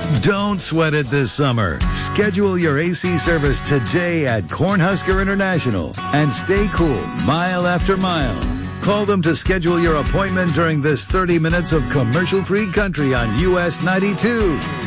Don't sweat it this summer. Schedule your AC service today at Cornhusker International and stay cool mile after mile. Call them to schedule your appointment during this 30 minutes of commercial-free country on US 92.